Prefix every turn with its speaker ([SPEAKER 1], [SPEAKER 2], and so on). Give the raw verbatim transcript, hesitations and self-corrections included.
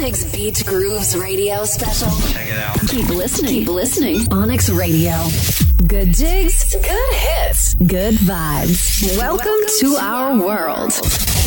[SPEAKER 1] Onyx Beach Grooves radio special.
[SPEAKER 2] Check it out.
[SPEAKER 1] Keep listening. Keep listening. Onyx Radio. Good jigs, good hits, good vibes. Welcome, Welcome to, to our world.